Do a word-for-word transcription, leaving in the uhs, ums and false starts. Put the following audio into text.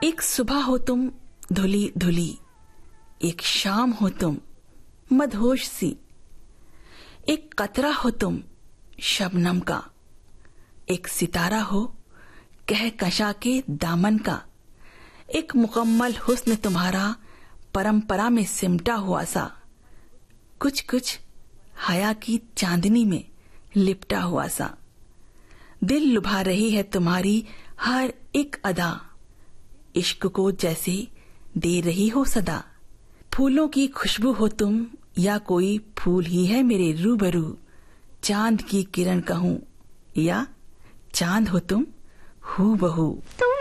एक सुबह हो तुम धुली धुली, एक शाम हो तुम मदहोश सी, एक कतरा हो तुम शबनम का, एक सितारा हो कहकशा के दामन का, एक मुकम्मल हुस्न तुम्हारा परंपरा में सिमटा हुआ सा, कुछ कुछ हया की चांदनी में लिपटा हुआ सा। दिल लुभा रही है तुम्हारी हर एक अदा, इश्क को जैसे दे रही हो सदा। फूलों की खुशबू हो तुम या कोई फूल ही है मेरे रूबरू, चांद की किरण कहूं या चांद हो तुम हूबहू।